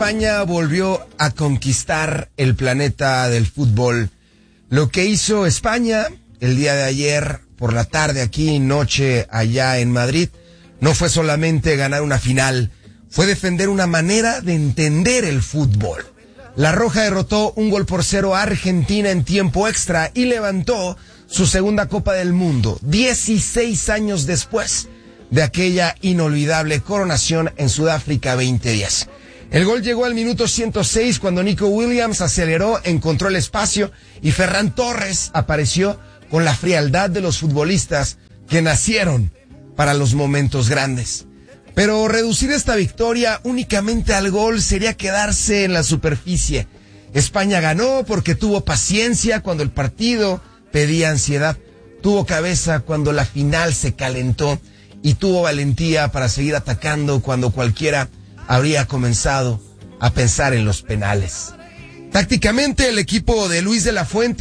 España volvió a conquistar el planeta del fútbol. Lo que hizo España el día de ayer por la tarde aquí, noche allá en Madrid, no fue solamente ganar una final, fue defender una manera de entender el fútbol. La Roja derrotó 1-0 a Argentina en tiempo extra y levantó su segunda Copa del Mundo, 16 años después de aquella inolvidable coronación en Sudáfrica 2010. El gol llegó al minuto 106 cuando Nico Williams aceleró, encontró el espacio y Ferran Torres apareció con la frialdad de los futbolistas que nacieron para los momentos grandes. Pero reducir esta victoria únicamente al gol sería quedarse en la superficie. España ganó porque tuvo paciencia cuando el partido pedía ansiedad, tuvo cabeza cuando la final se calentó y tuvo valentía para seguir atacando cuando cualquiera habría comenzado a pensar en los penales. Tácticamente, el equipo de Luis de la Fuente